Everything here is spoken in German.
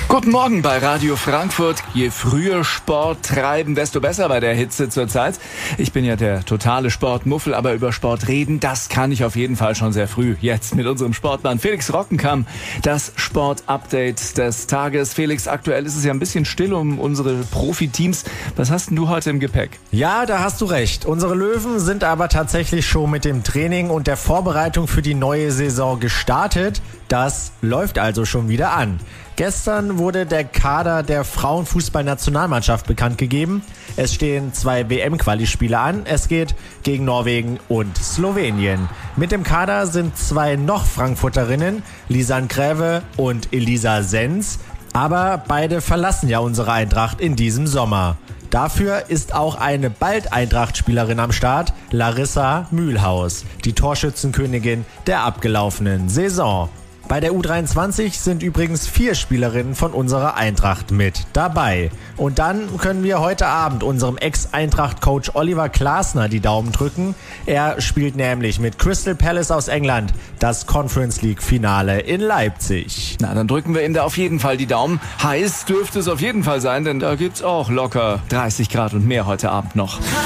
Guten Morgen bei Radio Frankfurt. Je früher Sport treiben, desto besser bei der Hitze zurzeit. Ich bin ja der totale Sportmuffel, aber über Sport reden, das kann ich auf jeden Fall schon sehr früh. Jetzt mit unserem Sportmann Felix Rockenkamm, das Sport-Update des Tages. Felix, aktuell ist es ja ein bisschen still um unsere Profiteams. Was hast denn du heute im Gepäck? Ja, da hast du recht. Unsere Löwen sind aber tatsächlich schon mit dem Training und der Vorbereitung für die neue Saison gestartet. Das läuft also schon wieder an. Gestern wurde der Kader der Frauenfußballnationalmannschaft bekannt gegeben. Es stehen 2 WM-Quali-Spiele an. Es geht gegen Norwegen und Slowenien. Mit dem Kader sind 2 noch Frankfurterinnen, Lisanne Gräve und Elisa Sens. Aber beide verlassen ja unsere Eintracht in diesem Sommer. Dafür ist auch eine bald Eintracht-Spielerin am Start, Larissa Mühlhaus, die Torschützenkönigin der abgelaufenen Saison. Bei der U23 sind übrigens 4 Spielerinnen von unserer Eintracht mit dabei. Und dann können wir heute Abend unserem Ex-Eintracht-Coach Oliver Glasner die Daumen drücken. Er spielt nämlich mit Crystal Palace aus England das Conference-League-Finale in Leipzig. Na, dann drücken wir ihm da auf jeden Fall die Daumen. Heiß dürfte es auf jeden Fall sein, denn da gibt's auch locker 30 Grad und mehr heute Abend noch.